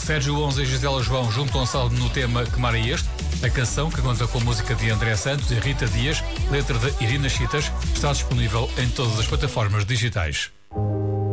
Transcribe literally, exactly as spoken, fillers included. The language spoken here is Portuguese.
Sérgio Onze e Gisela João juntam-se no tema Que Mar é Este? A canção, que conta com a música de André Santos e Rita Dias, letra de Irina Chitas, está disponível em todas as plataformas digitais.